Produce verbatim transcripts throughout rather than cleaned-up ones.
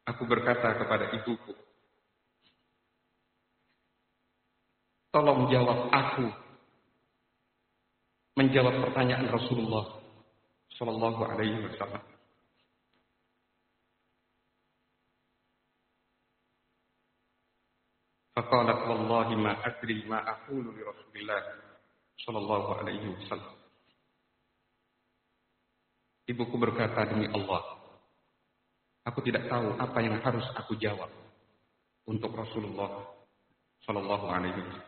Aku berkata kepada ibuku, tolong jawab aku menjawab pertanyaan Rasulullah Sallallahu Alaihi Wasallam. Faqalat wallahi ma adri ma aqulu li Rasulillah Sallallahu Alaihi Wasallam. Ibuku berkata, demi Allah, aku tidak tahu apa yang harus aku jawab untuk Rasulullah Sallallahu Alaihi Wasallam.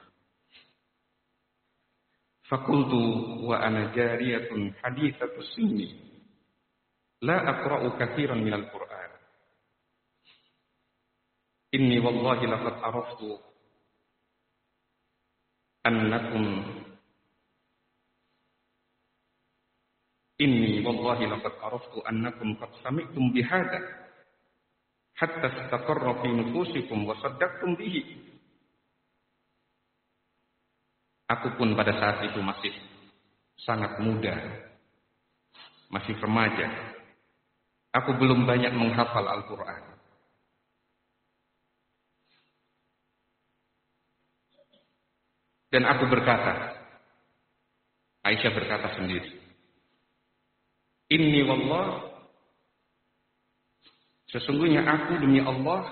Fakultu wa ana jariyatun hadithatu sinni la aqra'u katsiran minal Qur'an. Inni wallahi laqad araftu annakum Inni wallahi laqad araftu annakum qad sami'tum bihadha hatta istaqarra fi nufusikum wa saddaqtum bihi. Aku pun pada saat itu masih sangat muda, masih remaja. Aku belum banyak menghafal Al-Quran. Dan aku berkata, Aisyah berkata sendiri, Inni wallah, sesungguhnya aku demi Allah,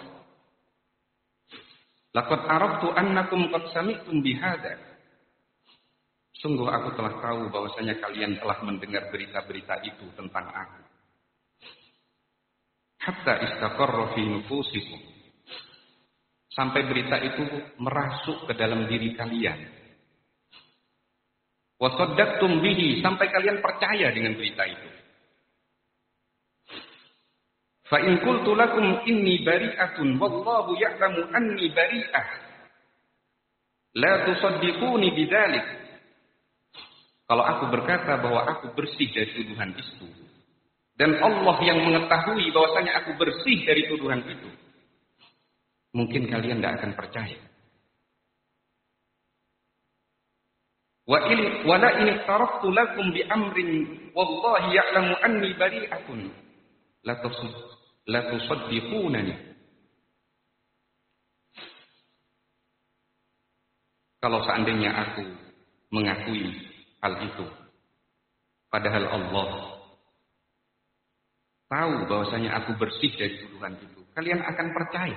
laqad araftu annakum qad sami'tum bihadha. Sungguh aku telah tahu bahwasanya kalian telah mendengar berita-berita itu tentang aku. Hatta istaqarra fi nufusikum. Sampai berita itu merasuk ke dalam diri kalian. Wa saddaqtum bihi, sampai kalian percaya dengan berita itu. Fa in qultu lakum inni bari'atun wallahu ya'lamu anni bari'ah. La tusaddiquni bidzalik. Kalau aku berkata bahwa aku bersih dari tuduhan itu, dan Allah yang mengetahui bahwasanya aku bersih dari tuduhan itu, mungkin kalian tidak akan percaya. Wa in wa la in taraktu lakum bi amrin wallahi ya'lamu anni bari'atun la tusad la tusaddiqunani. Kalau seandainya aku mengakui hal itu, padahal Allah tahu bahwasanya aku bersih dari tuduhan itu, kalian akan percaya.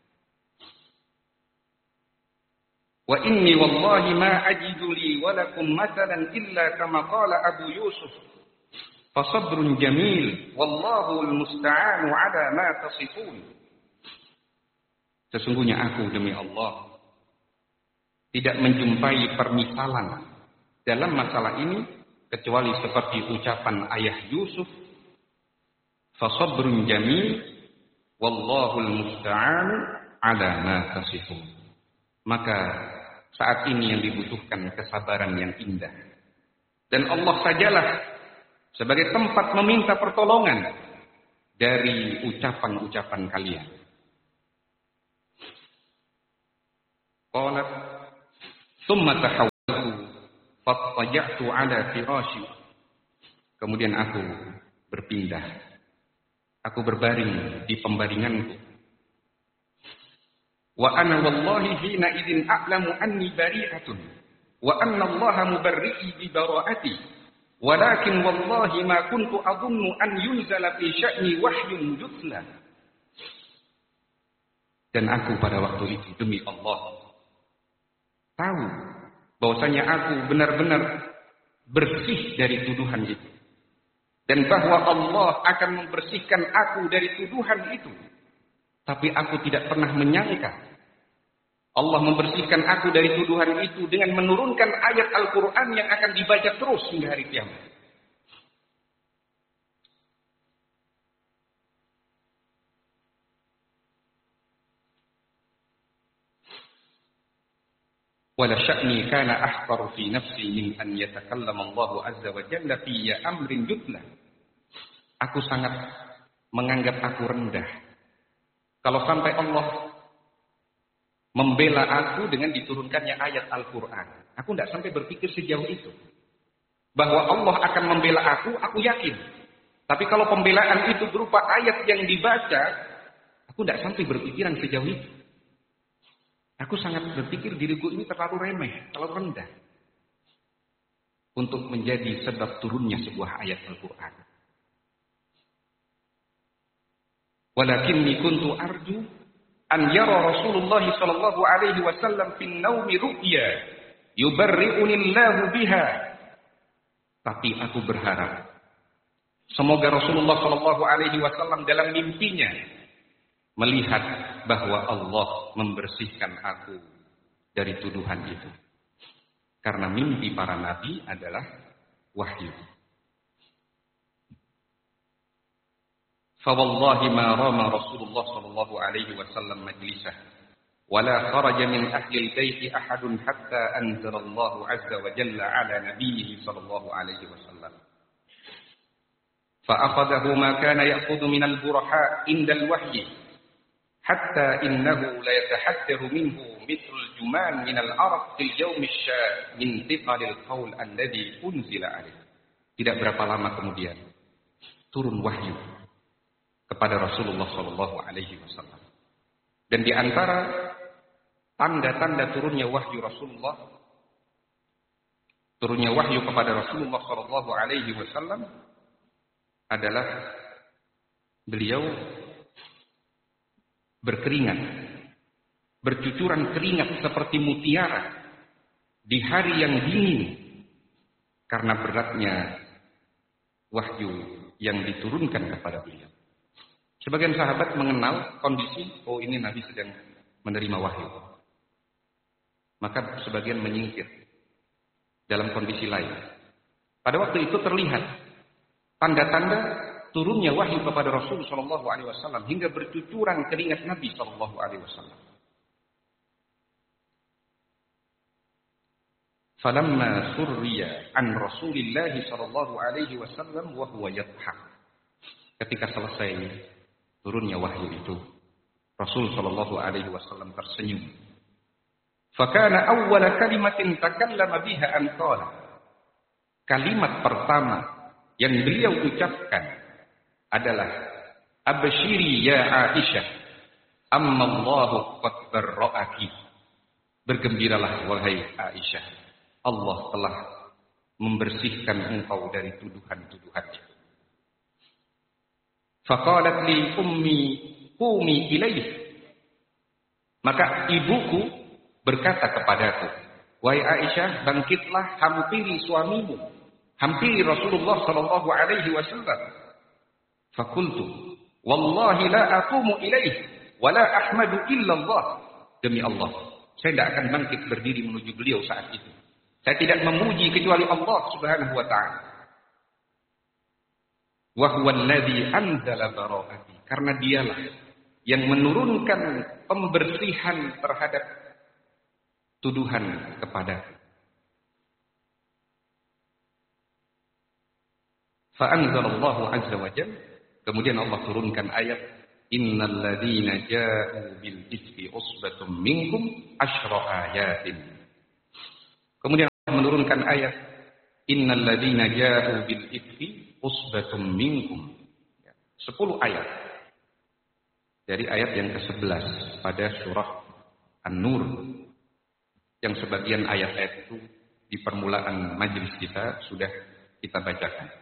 Wa inni wallahi ma ajidu li wa lakum mathalan illa kama qala Abu Yusuf, fa sabrun jamil wallahu almusta'anu ala ma tasifun. Sesungguhnya aku demi Allah tidak menjumpai permisalan dalam masalah ini kecuali seperti ucapan ayah Yusuf, fasabrun jamil wallahul musta'an ala ma tasifun. Maka saat ini yang dibutuhkan kesabaran yang indah, dan Allah sajalah sebagai tempat meminta pertolongan dari ucapan-ucapan kalian. Qalat thumma tahawwaltu fattaja'tu ala firashi. Kemudian aku berpindah. Aku berbaring di pembaringanku. Wa ana wallahi hina idzin a'lamu anni bari'atun wa anna Allah mubarri'i bi bara'ati. Walakin wallahi ma kuntu adhunnu an yunzala fi sya'ni wahyun yutla. Dan aku pada waktu itu demi Allah tahu bahwasanya aku benar-benar bersih dari tuduhan itu, dan bahwa Allah akan membersihkan aku dari tuduhan itu. Tapi aku tidak pernah menyangka Allah membersihkan aku dari tuduhan itu dengan menurunkan ayat Al-Quran yang akan dibaca terus hingga hari kiamat. Wala sya'ni kana ahqaru fi nafsi min an yatakallama Allah azza wa jalla fi amrin yutla. Aku sangat menganggap aku rendah kalau sampai Allah membela aku dengan diturunkannya ayat Al-Quran. Aku tidak sampai berpikir sejauh itu. Bahwa Allah akan membela aku, aku yakin. Tapi kalau pembelaan itu berupa ayat yang dibaca, Aku tidak sampai berpikiran sejauh itu. Aku sangat berpikir diriku ini terlalu remeh, terlalu rendah untuk menjadi sebab turunnya sebuah ayat Al-Quran. Walakinni kuntu arju an yara Rasulullah sallallahu alaihi wasallam fi an-naumi ru'ya yubarri'uni Allahu biha. Tapi aku berharap semoga Rasulullah sallallahu alaihi wasallam dalam mimpinya melihat bahwa Allah membersihkan aku dari tuduhan itu. Karena mimpi para nabi adalah wahyu. Fawallahi ma rama Rasulullah sallallahu alaihi wasallam majlisah wala kharaja min ahli al-bait ahadun hatta anzala Allah azza wa jalla ala nabiyhi sallallahu alaihi wasallam. Fa akhadahu ma kana ya'khudhu min al-buraha inda al-wahyi hatta innahu la yatahaddaru minhu mithlu al-juman min al-araq fil yawm asy-sya' min thiqal al-qawl alladhi unzila alayhi. Tidak berapa lama kemudian turun wahyu kepada Rasulullah sallallahu alaihi wasallam. Dan di antara tanda-tanda turunnya wahyu Rasulullah turunnya wahyu kepada Rasulullah sallallahu alaihi wasallam adalah beliau berkeringat, bercucuran keringat seperti mutiara di hari yang dingin karena beratnya wahyu yang diturunkan kepada beliau. Sebagian sahabat mengenal kondisi, oh ini Nabi sedang menerima wahyu. Maka sebagian menyingkir dalam kondisi lain. Pada waktu itu terlihat tanda-tanda turunnya wahyu kepada Rasul sallallahu alaihi wasallam hingga bercucuran keringat Nabi sallallahu alaihi wasallam. Falamma surriya an Rasulillah sallallahu alaihi wasallam wa huwa yadhhak. Ketika selesai turunnya wahyu itu, Rasul sallallahu alaihi wasallam tersenyum. Fakana awwala kalimatin takallama biha an qala. Kalimat pertama yang beliau ucapkan adalah abshiri ya Aisyah amma Allahu qad barra'aki. Bergembiralah wahai Aisyah, Allah telah membersihkan engkau dari tuduhan-tuduhannya. Faqalat li ummi qumi ilaih. Maka ibuku berkata kepadaku, wahai Aisyah, bangkitlah, hampiri suamimu, hampiri Rasulullah sallallahu alaihi wasallam. Fakultu wallahi la aqumu ilaih wa la ahmadu illa Allah. Demi Allah, saya tidak akan bangkit berdiri menuju beliau saat itu. Saya tidak memuji kecuali Allah Subhanahu wa taala. Wa huwa alladhi anzala bara'ati. Karena dialah yang menurunkan pembersihan terhadap tuduhan kepadaku. Fa anzalallahu azza wa jalla. Kemudian Allah turunkan ayat innal ladzina ja'u bil ifki usbatum minkum asyra ayatin. Kemudian Allah menurunkan ayat innal ladzina ja'u bil ifki usbatum minkum. sepuluh ayat. Dari ayat yang kesebelas pada surah An-Nur. Yang sebagian ayat-ayat itu di permulaan majelis kita sudah kita bacakan.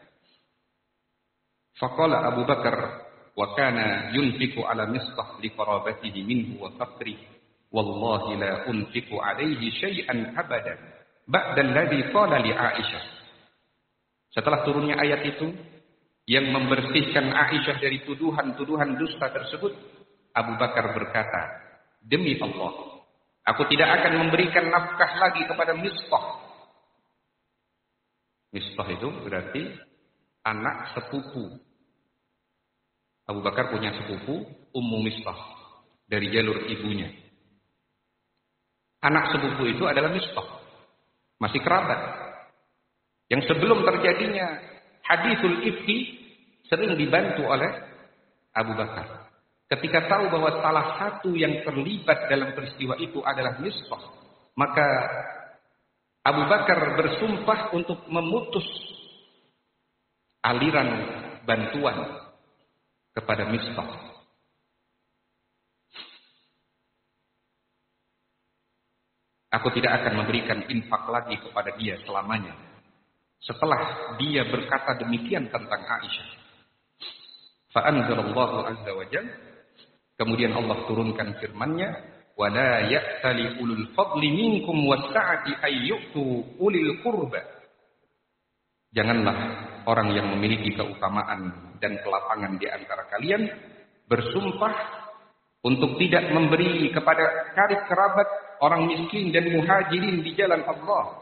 Faqala Abu Bakar wa kana yunfiqu ala Mistah li qarabatihi minhu wa faqri wallahi la unfiqu alaihi syai'an abadan ba'da alladhi qala li Aisyah. Setelah turunnya ayat itu yang membersihkan Aisyah dari tuduhan-tuduhan dusta tersebut, Abu Bakar berkata, demi Allah, aku tidak akan memberikan nafkah lagi kepada Mistah. Mistah itu berarti anak sepupu. Abu Bakar punya sepupu Ummu Mistah dari jalur ibunya. Anak sepupu itu adalah Mistah, masih kerabat. Yang sebelum terjadinya hadithul ifki sering dibantu oleh Abu Bakar. Ketika tahu bahwa salah satu yang terlibat dalam peristiwa itu adalah Mistah, maka Abu Bakar bersumpah untuk memutus aliran bantuan kepada Mistah. aku tidak akan memberikan infak lagi kepada dia selamanya. Setelah dia berkata demikian tentang Aisyah. Fa'anzalallahu azza wa jalla, kemudian Allah turunkan firman-Nya, "Wala ya'tali ulul fadli minkum was-sa'ati ay yu'tu ulil qurba." Janganlah orang yang memiliki keutamaan dan kelapangan di antara kalian bersumpah untuk tidak memberi kepada karib kerabat, orang miskin dan muhajirin di jalan Allah.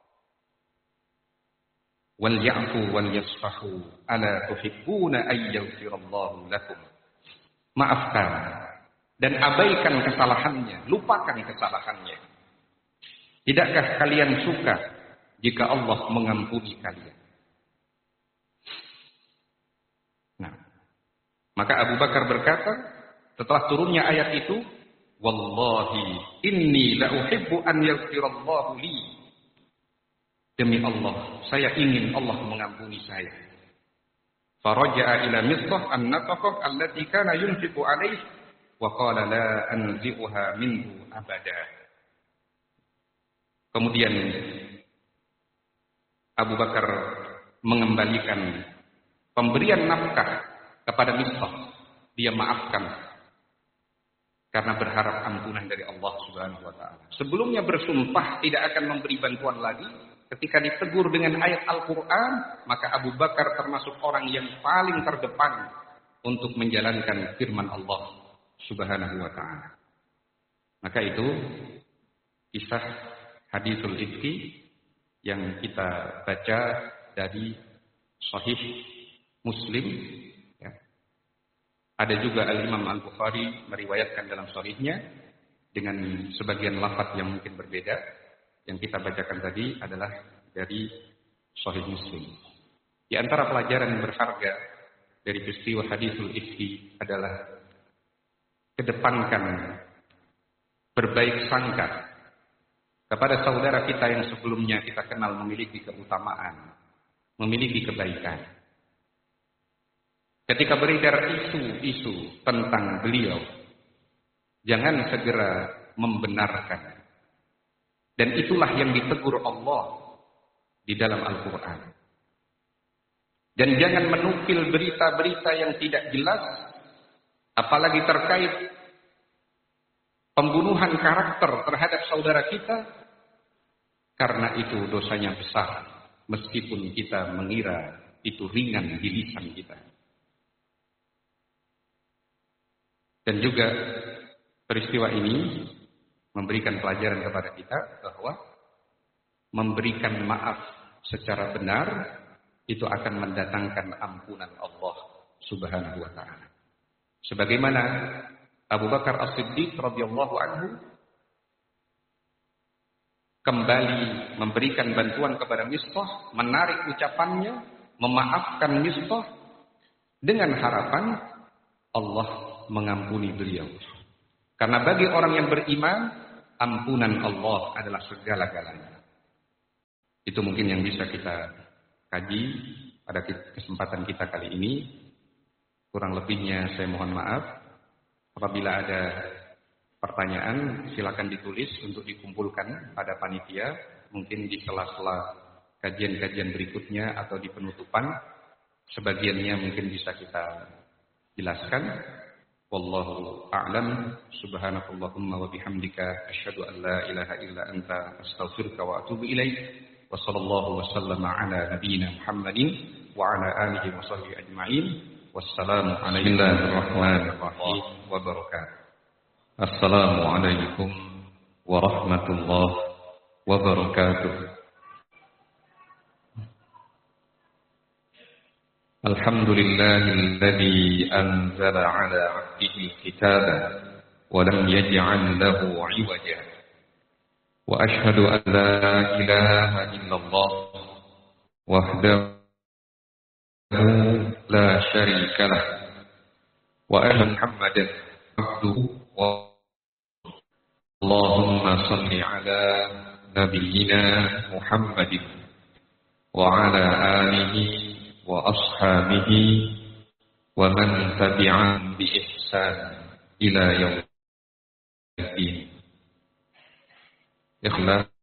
Wal ya'fu wal yasfahu ala tuhibbuna ay yaghfirallahu lakum. Maafkan dan abaikan kesalahannya, lupakan kesalahannya. Tidakkah kalian suka jika Allah mengampuni kalian? Nah, maka Abu Bakar berkata setelah turunnya ayat itu, "Wallahi inni la uhibbu an yaghfirallahu li." Demi Allah, saya ingin Allah mengampuni saya. Faraja'a ila Mistah an-nafaqah allati kana yunfiqu alayhi wa qala la anzi'uha minhu abada. Kemudian Abu Bakar mengembalikan pemberian nafkah kepada Mistah. Dia maafkan karena berharap ampunan dari Allah Subhanahu wa taala. Sebelumnya bersumpah tidak akan memberi bantuan lagi. Ketika ditegur dengan ayat Al-Quran, maka Abu Bakar termasuk orang yang paling terdepan untuk menjalankan firman Allah Subhanahu wa ta'ala. Maka itu kisah hadithul ifki yang kita baca dari Sahih Muslim. Ya. Ada juga Al-Imam Al-Bukhari meriwayatkan dalam Sahihnya dengan sebagian lafaz yang mungkin berbeda. Yang kita bacakan tadi adalah dari Sahih Muslim. Di antara pelajaran yang berharga dari peristiwa hadithul ifki adalah kedepankan berbaik sangka kepada saudara kita yang sebelumnya kita kenal memiliki keutamaan, memiliki kebaikan. Ketika beredar isu-isu tentang beliau, jangan segera membenarkan. Dan itulah yang ditegur Allah di dalam Al-Quran. Dan jangan menukil berita-berita yang tidak jelas, apalagi terkait pembunuhan karakter terhadap saudara kita, karena itu dosanya besar, meskipun kita mengira itu ringan di lisan kita. Dan juga peristiwa ini memberikan pelajaran kepada kita bahwa memberikan maaf secara benar itu akan mendatangkan ampunan Allah Subhanahu wa taala. Sebagaimana Abu Bakar As-Siddiq radhiyallahu anhu kembali memberikan bantuan kepada Mistah, menarik ucapannya, memaafkan Mistah dengan harapan Allah mengampuni beliau. Karena bagi orang yang beriman, ampunan Allah adalah segala-galanya. Itu mungkin yang bisa kita kaji pada kesempatan kita kali ini. Kurang lebihnya saya mohon maaf. Apabila ada pertanyaan, silakan ditulis untuk dikumpulkan pada panitia. Mungkin di sela-sela kajian-kajian berikutnya atau di penutupan. Sebagiannya mungkin bisa kita jelaskan. Wallahu a'lam. Subhanakallahumma wa bihamdika asyhadu an la ilaha illa anta astaghfiruka wa atubu ilaik. Wa sallallahu wa sallama ala nabiyyina Muhammadin wa ala alihi wa sahbihi ajma'in. Wassalamu alaikum warahmatullahi wabarakatuh. Assalamu alaikum warahmatullahi wabarakatuh. الحمد لله الذي أنزل على عبده الكتاب ولم يجعل له عوجا وأشهد أن لا إله إلا الله وحده لا شريك له وأن محمدا عبده ورسوله اللهم صل على نبينا محمد وعلى آله وأصحابه ومن تبعهم بإحسان إلى يوم الدين. ikhlas